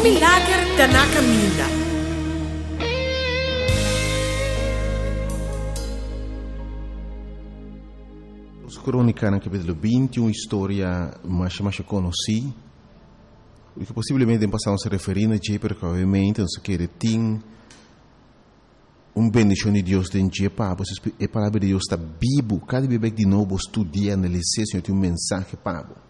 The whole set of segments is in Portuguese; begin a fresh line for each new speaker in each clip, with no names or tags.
milagre está na caminho.
Os Crônicas, no capítulo 20, uma história mais conhecida, que possivelmente passamos a referir a Jé, porque obviamente nós queremos ter uma bendição de Deus dentro de Jé, a palavra de Deus está viva, cada vez de novo estudia, analisar, Senhor, tem mensagem para você.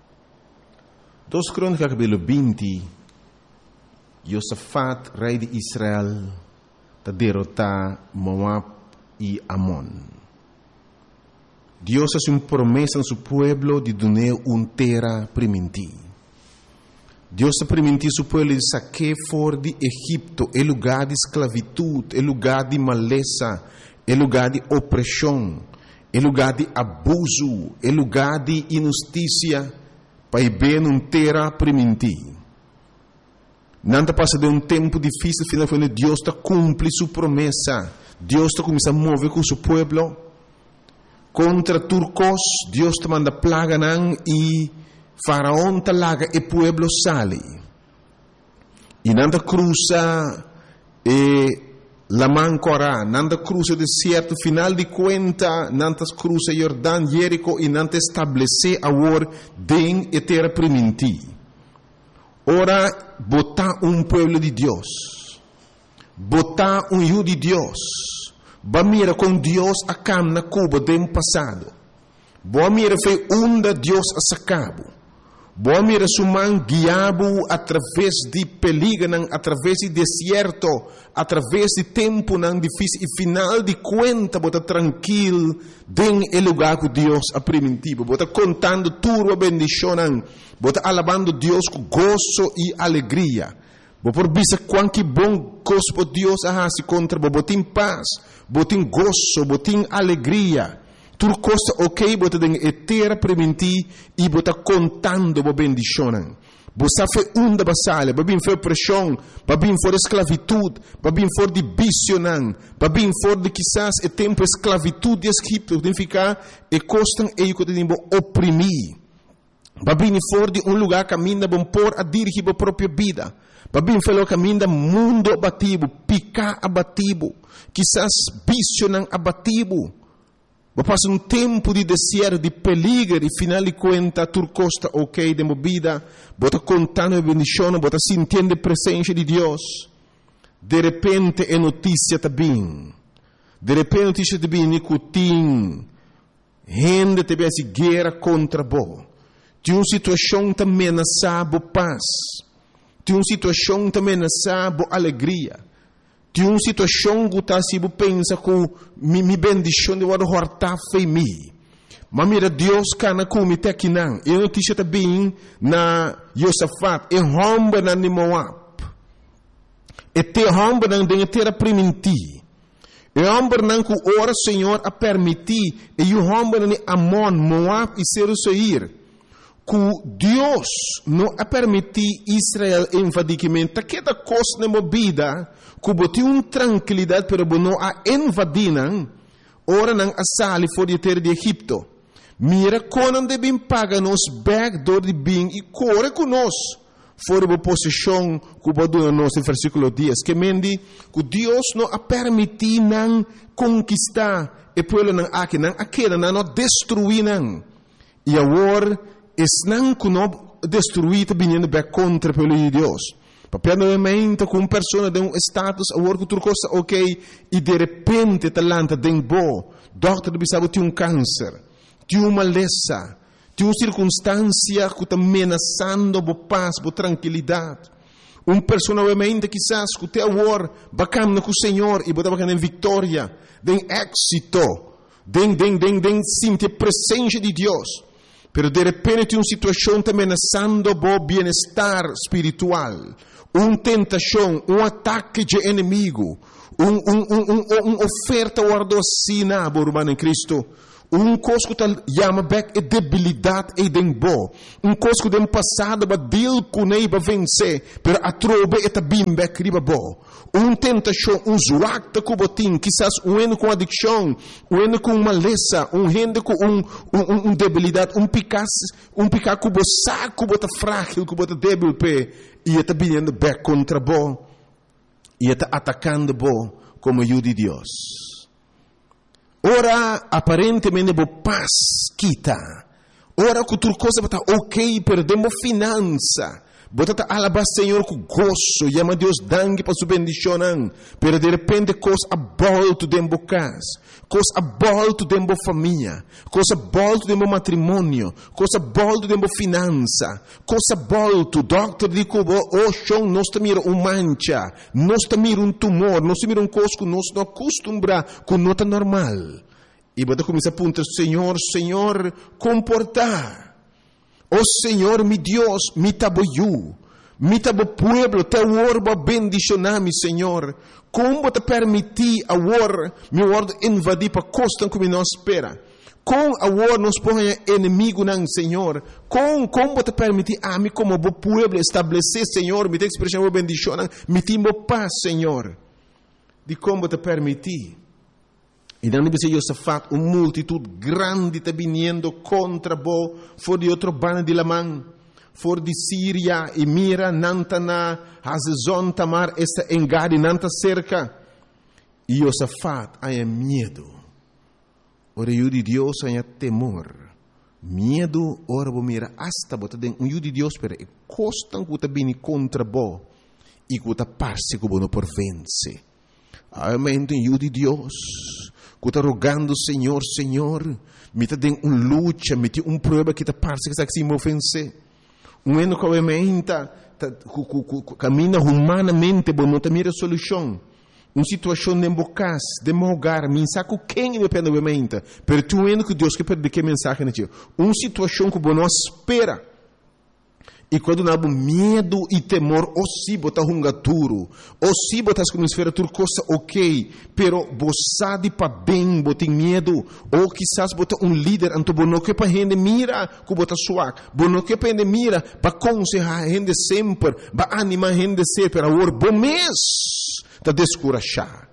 2 Crônicas, capítulo 20, Josafat, rei de Israel, está derrotar Moab e Amon. Deus hace uma promessa a seu povo de dar uma terra primitiva. Deus ha permitido seu povo de sacar fora de Egipto, é lugar de esclavitud, é lugar de maleza, é lugar de opressão, é lugar de abuso, é lugar de injustiça, para ver uma terra primitiva. Nada passa de um tempo difícil, finalmente Deus está cumpre sua promessa. Deus está começando a mover com seu povo. Contra turcos, Deus te manda plaga e Faraón te laga e pueblo sale. E nanda cruza la mancora, nanda cruza o deserto, final de conta, nanda cruza Jordão, Jerico e nanda estabelece agora den e terra primitiva. Ora, botar pueblo de Deus, botar hijo de Deus. Ba mira com Deus a cam na Cuba do passado. Boa mira foi onde Deus a sacabo. Boa mira suman guiabo através de peligro, através de deserto, através de tempo não difícil e final de conta bota tranquilo den el lugar que Deus a primitivo. Bota contando tudo a bendição, bota alabando Deus com gozo e alegria. Por bisa quanto bom gosto Deus arrasa contra botin paz, botin gozo, botin alegria. Tudo costa ok, bota den etera preventi e bota contando bo bendição. Bosa foi da basalha, babin foi pressão, babin for esclavitud, babin for de bicionan, babin for de quizás e tempo esclavitud de Egipto, tem ficar e costam e que tem bo oprimir. Babin for de lugar caminha bom por a dirigir a própria vida. Babin foi caminha mundo abatido, picar abatido, quizás bicionan abatido. Passa tempo de deserto, de peligro, e final de conta, tu costa ok de vida, bota contando a bendição, bota sentindo a presença de Deus. De repente é notícia também. De repente notícia também, nicotim, gente te vê guerra contra bo. Tem uma situação também ameaçada paz. Tem uma situação também ameaçada alegria. Tem uma situação que você pensa que minha bendição de guarda horta foi mi. Mas mira Deus cana como te aqui não. E a notícia também na Josafat, e romba na Moab. E te romba na terra primitiva. E romba na que ora Senhor a permitir, e o romba na Amon, Moab e Seir. Que Deus não a permitir Israel invadicamente, que da coisa na vida, que botou uma tranquilidade para não a invadir, ora não a sair fora de terra de Egipto. Mira quando devem pagar nos backdoor de bem e corre conosco fora da posição que botou nos no versículo 10, que mendi que Deus não a permitir não conquistar e pueblo não aqui não aquela não destruir não. E agora não que não destruir vindo bem contra o povo de Deus. Papel novamente com uma pessoa de um status, agora que tudo costa ok, e de repente talanta de bo, doutor bisabo tem câncer, tem uma maleza, tem uma circunstância que está ameaçando a paz, a tranquilidade. Uma pessoa novamente quizás que tem agora bacana com o Senhor e botar bacana em vitória, de êxito, de sentir a presença de Deus. Pero de repente tem uma situação também ameaçando o bem-estar espiritual, uma tentação, um ataque de inimigo, uma oferta guardocina, irmão em Cristo, coisa que está chama back é debilidade e dembo. Coisa que tem passado para deal com ele para vencer, pero a trobe é também back riba bo. Tentação, zwakte que botin, quizás eno com adicção, eno com maleza, gente com debilidade, picar que bo saco, bota frágil, que bota débil pe, e está vindo back contra bo, e está atacando bo como ajuda de Deus. Ora, aparentemente, bo paz quita. Ora, que tudo coisa está ok, perdemos finança. Bota alabar Senhor com gozo, chama Deus dangue para sua bendição, pero de repente coisa abolto dentro da casa, coisa abolto dentro da família, coisa abolto dentro do matrimônio, coisa abolto dentro da finança, coisa abolto, doctor diz que o chão nós mira mancha, nós mira tumor, nós mira coisa que nós não acostumbra com nota normal. E bota começa a apontar, Senhor, comportar. Oh Senhor, mi Deus, mi tabo pueblo, te orba bendicionar, mi Senhor. Como te permitir agora, mi word invadir para costa como nós espera. Com agora nos põe inimigo não, Senhor. Como te permitir a mim como pueblo estabelecer, Senhor, mi te expressão bendição, mi timbo paz, Senhor. De como te permitir. E não deve ser Josafat, multitud grande está vindo contra bo, for de outro bando de Lamã, for de Síria, e mira, Nantana, Hazezon, Tamar, esta engade, Nanta cerca. E Josafat, há medo. Ora, o de Deus, há temor. Medo, ora, mira, hasta, bota dentro, o de Deus, pero, e costam que está vindo contra bo, e que está parse que não por vence. Amém, o de Deus. Que está rogando, Senhor, me está dando luta, me tem prova que está parece que está se ofencer. Ano que obviamente caminha humanamente, não tem mira solução. Situação de embocas, de mogar, mensagem quem depende obviamente. Pero tu ano que Deus quer perder que mensagem na tia. Situação que não espera. E quando não há medo e temor, ou se botar duro, ou se botar como esfera tudo coisa ok, pero você de para bem, botar medo, ou quizás botar líder, então não que para gente mira, que botar suave, não que para gente mira, para aconselhar a gente sempre, para animar a gente sempre, para agora bom mês, para descorachar.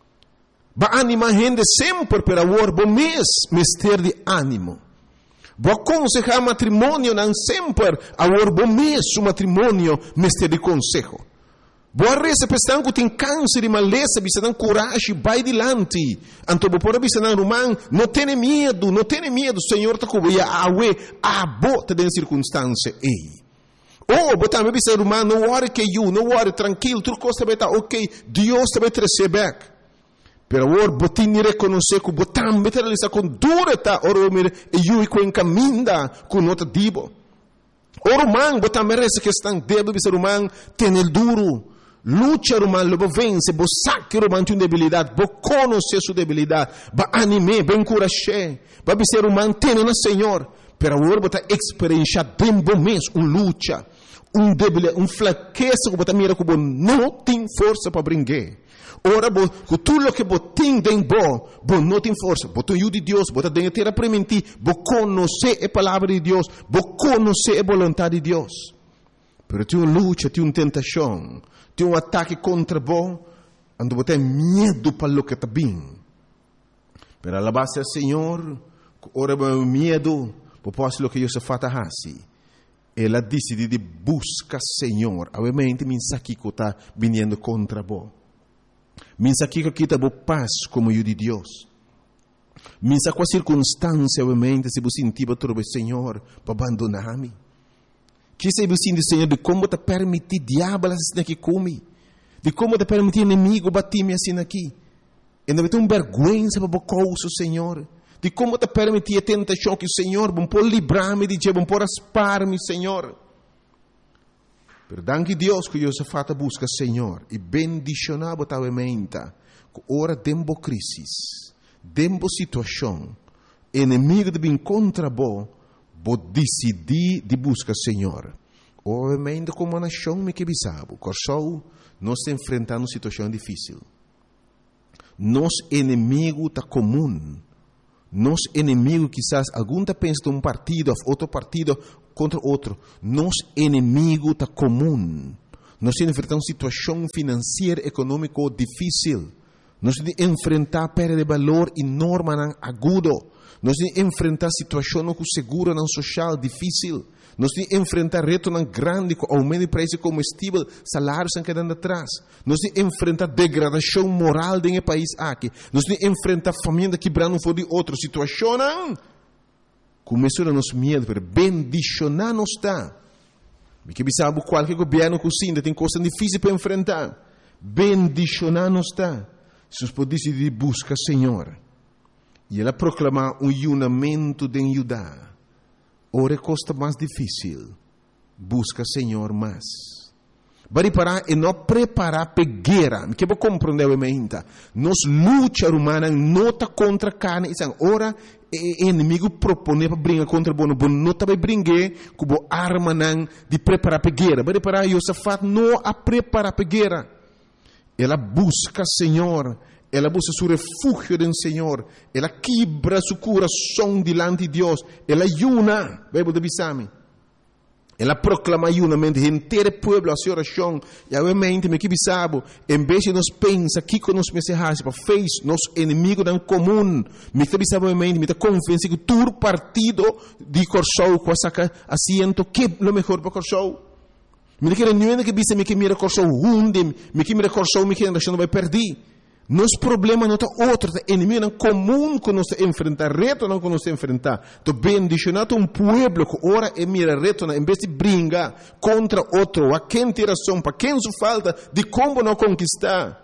Para animar a gente sempre, para agora bom mês, ter de ânimo. Vou aconselhar matrimônio não sempre, agora bom mês o matrimônio mestre de conselho. Vou receber que tem câncer e maleza, bisa não coragem, vai adiante. Então vou pôr bisa não romano, não tenha medo, Senhor está cobrindo a bota de circunstância ei. Oh, botar me bisa romano, não worry que não worry tranquilo, tudo coisa vai estar ok, Deus vai te receber. Pero agora, botin ni reconhecer que botam materializa com durata, ora mir e eu com encaminda com nota dibo. Ora man, botam merece que estão débil, bisa romano, tem el duro. Lucha romano, lobo vence, bo saque romano tem debilidade, bo conhecer sua debilidade, ba anime, ben encorajar, ba bisa romano tem na Senhor. Pero agora botar experiência tempo mês, luta, debilidade, fraqueza que botar mira que não tem força para brincar. Ora, com tudo que você tem dentro, você não tem força. Você tem de Deus, você tem que ter aprender. Você conhece a palavra de Deus, você conhece a vontade de Deus. Mas tem uma luta, tem uma tentação, tem ataque contra você, onde você tem medo para o que está bem. Mas a base do Senhor, ora, o medo, você pode o que Deus faz assim. Ela decide de buscar o Senhor. Obviamente, mensagem que está vindo contra você. Minsa que kita bo paz como eu de Deus. Minsa com a circunstância, obviamente, se você sentir para Senhor, para abandonar-me. Que se você sentir, Senhor, de como te permitir diabo assim aqui come, de como te permitir inimigo bater-me assim aqui. E não vai ter uma vergonha para o coisa, Senhor. De como te permitir a tentação que o Senhor, bom por livrar-me de Deus, bom por aspar-me, Senhor. Perdão que Deus que Josafat busca Senhor e bendicionar botavelmente que ora dembo crisis, dembo situação, inimigo de vir contra bo decidir de buscar Senhor. Obviamente como a nação me que bisabo, corsou nós enfrentando uma situação difícil. Nos inimigo tá comum, Nos inimigos, quizás, algum tá pensa de um partido, outro partido contra outro. Nos inimigo tá comum. Nós enfrentamos uma situação financeira, econômica difícil. Nós enfrentar perda de valor enorme, agudo. Nós enfrentar situação com seguro social difícil. Nós enfrentar reto grande com aumento de preço de combustível, salários estão quedando atrás. Nós enfrentar degradação moral dentro do país aqui. Nós enfrentar família quebrando fora de outra situação. Começou a nos medo, pero bendicionar não está. Porque sabe qualquer governo que ainda tem coisas difíceis para enfrentar. Bendicionar não está. Se nós podemos decidir buscar o Senhor. E ela proclamar um unimento de Judá. Ora costa mais difícil. Busca o Senhor mais. Bari parar e não preparar para guerra. Que vou compreender o menta. Nos luta humana não está contra a carne. Ora o inimigo propõe para brincar contra o bono. Não está para brincar com a arma de preparar para guerra. Bari parar e Josafat não a preparar para guerra. Ela busca o Senhor. Ela busca seu refúgio no Senhor. Ela quebra seu coração diante de Deus. Ela ayuna. Bíblia de Bisame. Ela proclama ayunamento. Inteiro povo a sua oração. E obviamente, me que bisabo. Em vez de nós pensar que com nos mensagens para fez nosso inimigo não comum. Me que bisabo obviamente. Me que confiança que todo partido de Corsou com essa assento que é o melhor para Corsou. Me que não é que bisa me que mira Corsou hunde. Me que mira Corsou me que não vai perder. Nosso problema não está outro, é inimigo não comum que nós enfrentar, reto não que nós enfrentar. Então, bendicionado um povo que ora e mira reto, em vez de brigar contra outro, a quem tem razão, para quem se falta, de como não conquistar.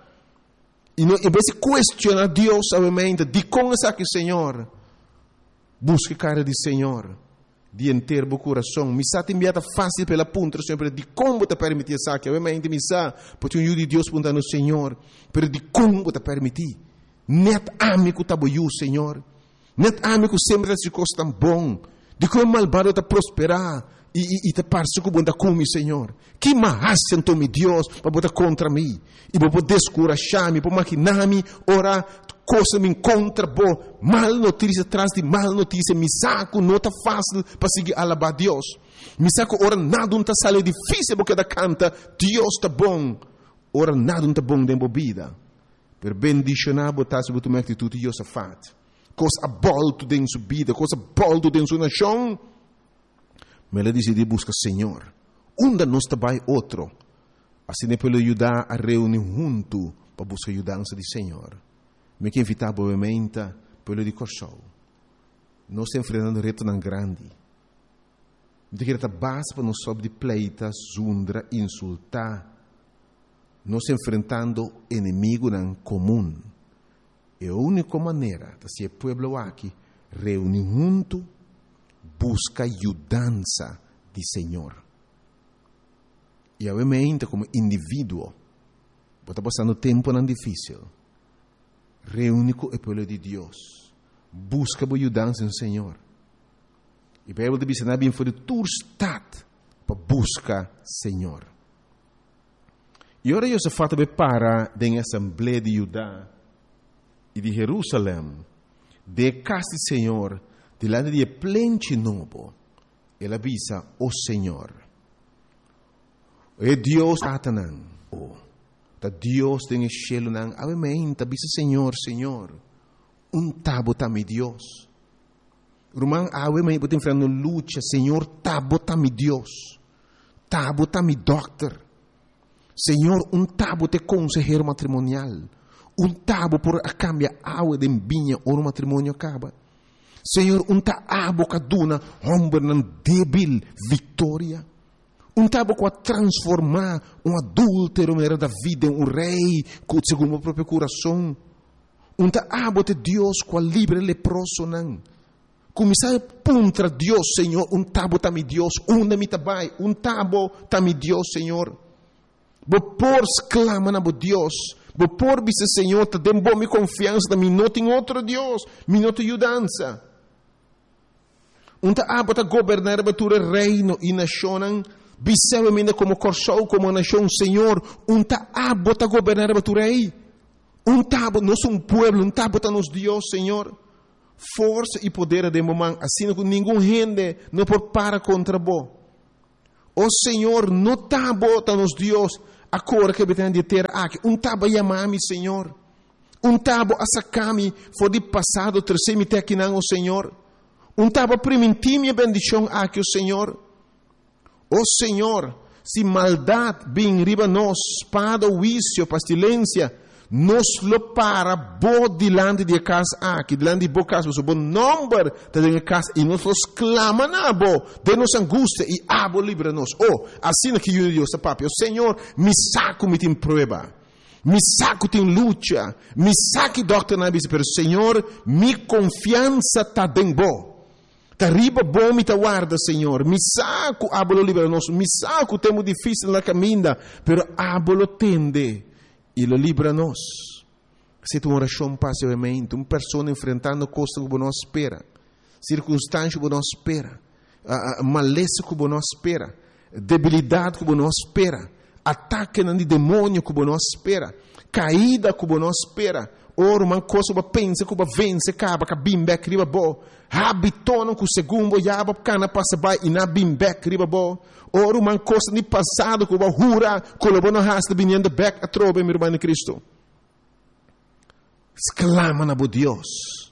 E não, em vez de questionar Deus, obviamente, de como está aqui, Senhor, busque a cara do Senhor. De inteiro o coração. Me sa enviada fácil pela ponta, sempre de como te permitir isso aqui. Obviamente, me sa, porque o de Deus punta no Senhor, pero de como te permitir. Net amigo tá boiu, Senhor. Net amigo sempre se coisa tão bom. De como malvado te prosperar e te parece que bom da come, Senhor. Que mais sentou me Deus para botar contra mim e para descorajar-me, para maquinar-me, ora coisa me encontra boa, mal notícia atrás de mal notícia, me saco, não está fácil para seguir alabar Deus. Me saco, ora nada não está saindo difícil porque da canta, Deus está bom. Ora nada não está bom dentro da vida. Per bendicionar, botar sobre tua atitude de Josafat. Coisa abolto dentro sua vida, coisa abolto dentro sua nação. Mas ela decidiu buscar o Senhor. Onde nós trabalha outro. Assim é para ajudar a reunir junto para buscar a ajudança do Senhor. Me que invitar obviamente pelo de Corsou. Nós estamos enfrentando reto não grande. De que está base para nós sobre de pleita, zundra, insultar. Nós estamos enfrentando inimigo não comum. E a única maneira de ser povo aqui reunir junto, busca ajudança do Senhor. E obviamente como indivíduo, está passando tempo não difícil. Reúne com o povo de Deus. Busca a ajudança no Senhor. E a Bíblia diz que bem foi de tua estado para buscar o Senhor. E agora Josafat para da Assembleia de Judá e de Jerusalém, de casa do Senhor, delante de plente novo. Ele avisa o Senhor. É Deus Satanás. Da Deus tem cielo nang amém, tabisa Senhor, tabo tami Deus. Rumang amém, botem frente luta, Senhor, tabo tami Deus. Tabo tami doctor. Senhor, tabo te consejero matrimonial. Tabo por a cambia água de vinha ou no matrimônio acaba. Senhor, abo kaduna, homem nan débil, vitória. Tabo com a transformar adúltero da vida em rei, segundo o próprio coração. Abo de Deus com a livre leproso não. Começar a puntra Deus, Senhor, tabo tami Deus, me tabai, tabo tami Deus, Senhor. Por exclama na Deus, por bisa Senhor, te dem bom confiança da não tem outro Deus, não tem ajudança. Abo de governar a reino e nação. Bisemos como Corsou, como nação, Senhor, abo a governar a tu rei. Tabo, nós somos povo, tabo está nos Deus, Senhor. força e poder de mamãe, assim que ninguém gente não pode parar contra bo. O Senhor não está botando nos Deus a cor que tem de ter aqui. Taba chamar-me Senhor. Taba a sacar-me for de passado, terceiro te aqui não o Senhor. Taba permitir minha bendição aqui o Senhor. O Senhor, se maldade vem riba nós, espada, vício, pestilência, nos lo para bo dilante de casa aqui, dilante de bo casa, o bom número de casa, e nos clama na bo, de nos angústia, e abo livra-nos. Oh, assim que eu digo, papi, o Senhor, me saco me tem prova, me saco tem luta, me saque doutrina, pero Senhor, mi confiança tá bem bo. Tá riba bom me tá guarda, Senhor. Me saco, abo livra-nos, me saco, temo difícil na caminha, pero abo lo tende. E lo livra-nos. Se tu oração passivamente, uma pessoa enfrentando coisas que não espera, circunstâncias que não espera, maleza que não espera, debilidade que não espera, ataque de demônio que não espera, caída que não espera, ora uma coisa que pensa que vence, acaba que bimbek riba bo, habitona que o segundo yaba cana passa by e na bimbek riba bo. Ora uma coisa de passado que vai jura, que o bono rasta vindo back a trobe, meu irmão em Cristo. Exclama na bo Deus.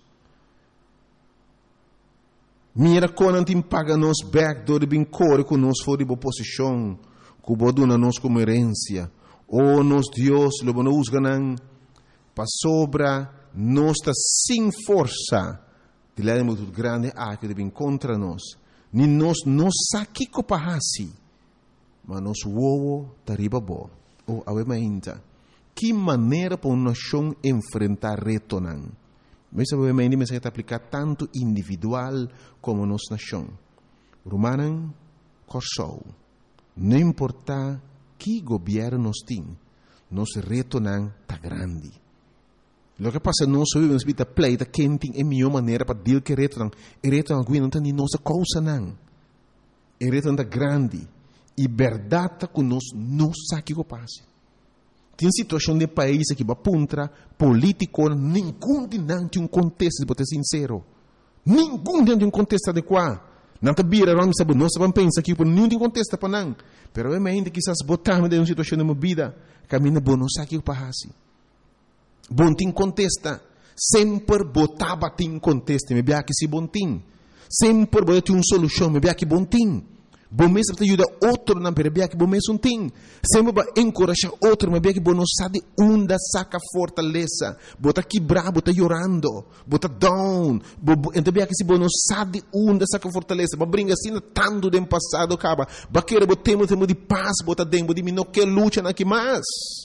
Mira quando tem paga nos back do de bem core que nos for de boa posição, que o boduna nos como herência. Oh, nos Deus, lo bono usganan, para sobra, nós está sem força. De lá é muito grande, que de bem contra nós. Ni nos saki ko pahasi, mas nos wowo tariba bo. O awemainta. Que maneira para uma nação enfrentar reto nan? Mas awemainta me se aplicar tanto individual como nos nação. Romanan corsou. Não importa que governo nos tem, nos reto nan tá grande. Lo que passa não só vivemos vida pleita quenting é melhor maneira para deal que reto não não tem nem nossa causa não. Reto não grande e verdade que nós não sabe o que passa. Tem situação de país que va puntra político nenhum de não tem contexto para ser sincero. Nenhum tem contexto adequado. Não tá bira não sabe nós vamos pensar que por nenhum tem contexto para não. Pero é ainda que essas botarmos de uma situação de uma vida caminha bom não sabe o que passa. Bom tem contesta, sempre botava tem contesta, me bia que se bom tem, sempre botava uma solução, me bia que bom tem, bom mesmo te ajuda outro não, me bia que bom mesmo tem, sempre vai encorajar outro, me bia que bom não sabe onde saca fortaleza, bota quebrar, bota chorando, bota down, então bia que se bom não sabe onde saca fortaleza, vai brincar assim tanto do passado acaba, vai querer botemos de paz, bota dentro de mim não quer luta na que mais.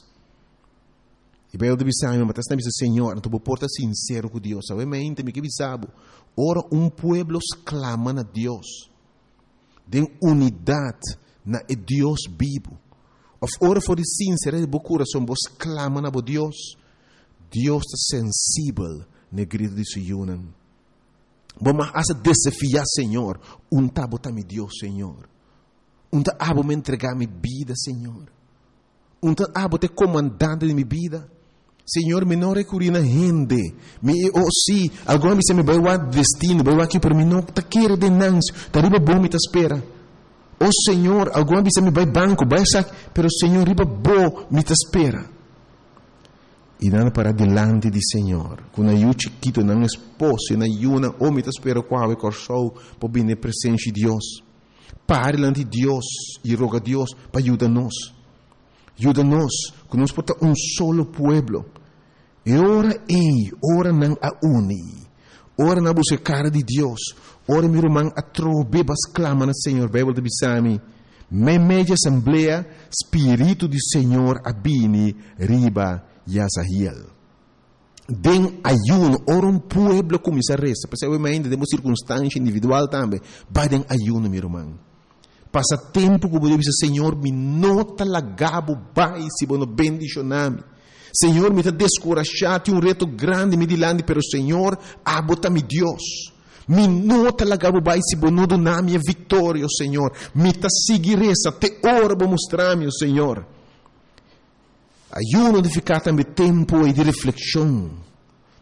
E bem, eu disse, mas está dizendo, Senhor, não estou porta sincero com Deus. Sabe, mas me que bisabo. Ora, pueblo clama a Deus. De unidade na Deus vivo. Ora, for sincero de coração, vos clama a Deus. Deus está sensível na grito de Sion. Vamos a desafiar, Senhor. Tabo tá me Deus, Senhor. Tabo me entregar minha vida, Senhor. Tabo te comandante de minha vida. Senhor, me não recorri na gente. Se alguma vez me vai o destino, vai aqui para mim, não está querendo de nanço, está riba bom me espera. Senhor, alguma vez me vai banco, vai sair, pero Senhor, riba bom me espera. E nada para delante de Senhor. Quando eu chiquito, não esposo, na yuna, me espera qual é corso, para vir na presença de Deus. Pare diante de Deus e roga a Deus para ajudar-nos. Ajuda-nos, que nós porta solo pueblo. E ora não a uni. Ora na buscar de Deus. Ora meu irmão a trobebas clama no Senhor. Bíblia de Bisami. Media assembleia, Espírito do Senhor abini riba Yasahiel. Den ayuno, ora pueblo começa a resta. Percebe ainda temos circunstância individual também. Vai den ayuno, meu irmão. Passa tempo que eu disse, Senhor, me nota lagabo, vai, se bono bendicioname. Senhor, me está descorajado, um reto grande, me dilande, pero Senhor, abota-me Deus. Me nota lagabo, vai, se bono doname a vitória, Senhor. Me está seguiressa, te ora, vou mostrar-me, Senhor. Ayuno de ficar também tempo e de reflexão.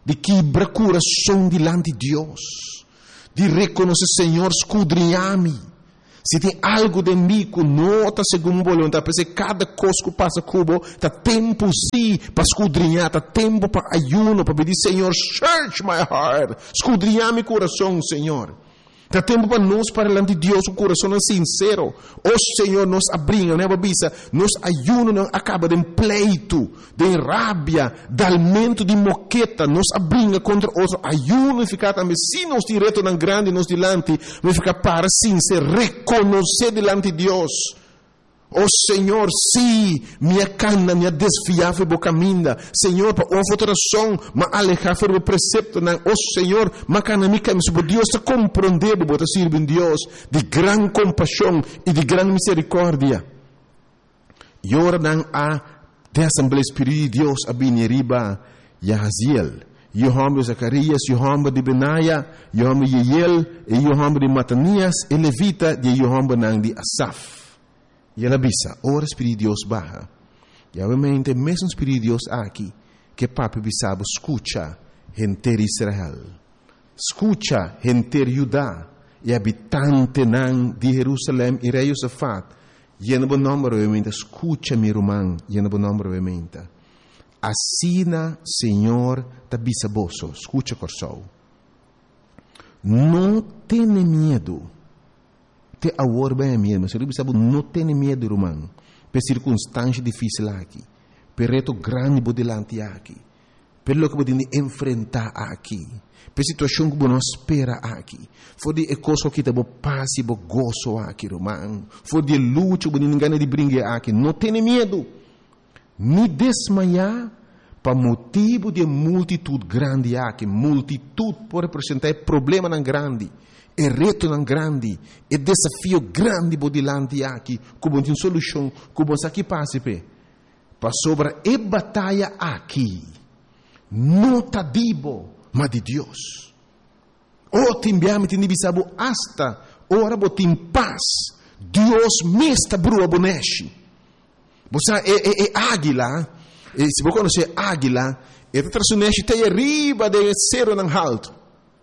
de quebrar coração diante de Deus, de reconhecer, Senhor, escudrinha-me. Se tem algo de mim que não está segundo a vontade, porque cada coisa que passa cubo, está tempo sim para escudrinhar, está tempo para ayuno, para pedir, Senhor, search my heart, escudrinhar meu coração, Senhor. Está tempo para nós, para diante de Deus, o coração é sincero. O Senhor nos abrinha, né, babisa? Nos ayuno não acaba de pleito, de rábia, de alimento de moqueta, nos abrinha contra outro. Ayuno e ficar também, se nos direto não grande, nos dilante, mas ficar para sincero, reconhecer diante de Deus. Oh Senhor, sim, minha cana, minha desfiava e boca minda. Senhor, para uma alteração, mas alejar o precepto, não. Oh Senhor, mas cana mica, mas Deus te compreender, bota servir em Deus, de grande compaixão e de grande misericórdia. E ora não há de Assembleia Espírita de Deus, a bineriba, Yahaziel, Yohamba de Zacarias, Yohamba de Benaia, Yohamba de Yeiel, e Yohamba de Matanias, e Levita, de Yohamba não de Asaf. E ela bisa, ora Espírito de Deus barra. E obviamente, mesmo Espírito de Deus aqui, que papi bisabo, escucha, gente de Israel. Escucha, gente de Judá, e habitante de Jerusalém, e rei Josafat. E não bom nome, obviamente, escucha, meu irmão, e não bom nome, obviamente. Assina, Senhor, da bisaboso, escucha, corsou. Não tenha medo. Te agora bem mesmo, se você não tem medo, irmão, por circunstância difícil aqui, por reto grande por delante aqui, pelo que você tem que enfrentar aqui, por situação que você não espera aqui, for de coisa que você passa e você goza aqui, irmão, for de luta que você não ganha de brincar aqui, não tem medo, nem desmaiar, para motivo de multitude grande aqui, multitude pode representar problema não grande. É reto não grande, é desafio grande por delante aqui, como tem solução, como aqui passa para sobre a batalha aqui, não está dibo, mas de Deus. O timbiame tem bisabo hasta ora botim paz, Deus me está brua boneshi. Você é águila, se você conhece águila, é traçoneshi tem arriba de cero não alto.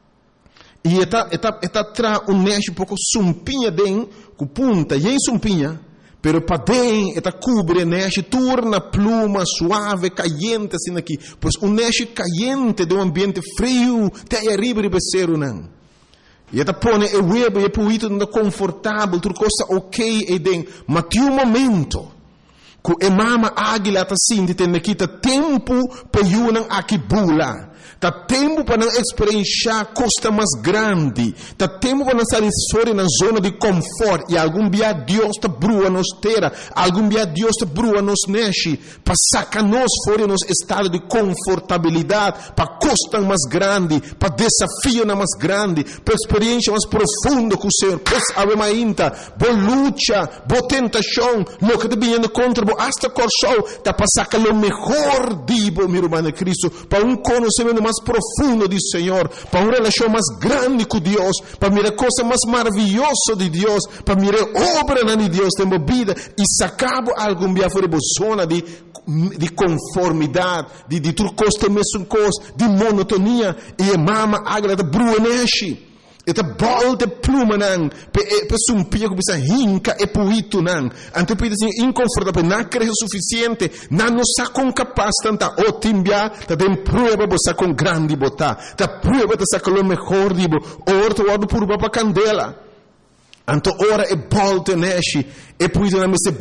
E está tra um neste pouco sumpinha den com punta e sumpinha, pero para den está cobre neste torna pluma suave caliente assim aqui, pois um neste caliente de um ambiente frio tem arriba de becero não. E está põe o web e puito não confortável, tudo coisa ok e den, mas tem um momento que a mama águila está assim, tem aqui tempo para yunan aqui bula. Tá tempo para não experienciar costa mais grande. Tá tempo para não sair fora na zona de conforto. E algum dia Deus te brua nos terra. Algum dia Deus te brua nos neche. Para sacar nós fora nos estado de confortabilidade. Para costa mais grande. Para desafio mais grande. Para experiência mais profunda com o Senhor. Pois ave mainta. Boa luta. Boa tentação. Lo que te vindo contra. Boa hasta corsou. Tá para sacar o melhor dibo, meu irmão de Cristo. Para um conhecimento mais profundo do Senhor, para uma relação mais grande com Deus, para mirar coisa mais maravilhosa de Deus, para mirar obra de Deus na vida e sacar algum dia fora da zona de conformidade, de tudo coisa mesmo coisa, de monotonia e a mama agra da bruaneshi. Eta bol de pluma nang, pe sumpia que bisa hinca e puito nang. Ante pide assim inconfortável, não creio suficiente, não nos sacam capaz tanta o timbia, ta tem prueba bosa com grande bota, ta prueba ta saca lo melhor dibo, orto wado purba pa candela. Anto ora e bolte neshi e puito na meste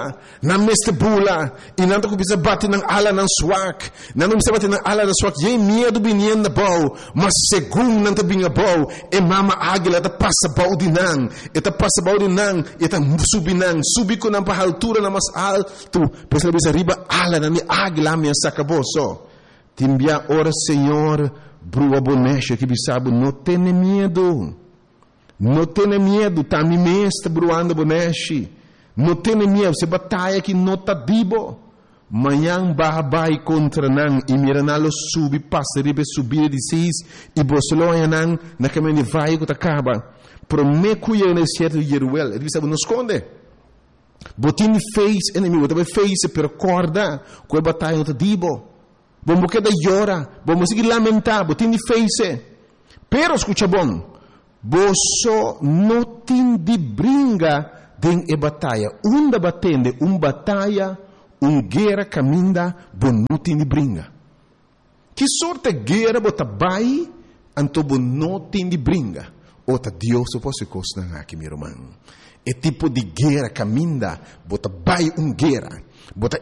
bula e nanto que bisa bate nang ala nang swak nanto bisa bate nang ala nang swak ye medo binien na bau mas segundo nanto binga bau e mama águila ta passa bau di nang e ta passa bau di nang e ta subi ko nang pa altura na mas alto pesa bisa riba ala nang águila minha sacaboso timbia ora Senhor brua bonecha que bisabo não tem medo. Não tenha medo, tá me mesta bruando boneshi. Não tenha medo, se batalha que não tá dibo. Manhã babai contra nan e miranalo subi passa ribe subir de seis e bosloia nan na caminho vai que acaba. Pro me cuia no certo yeruel, ele sabe não esconde. Botin fez inimigo, também fez per corda, com batalha não tá dibo. Vamos queda llora, vamos seguir lamentar, vos tiene face. Pero escucha bom, vos no tiene bringa den e batalha. Unda batende, batalha, guerra caminda, vos no tiene bringa. Que sorte guerra bota bai, anto vos no tiene bringa. Ota Deus posso costar aqui, meu irmão. É tipo de guerra caminda, bota bai guerra. Bota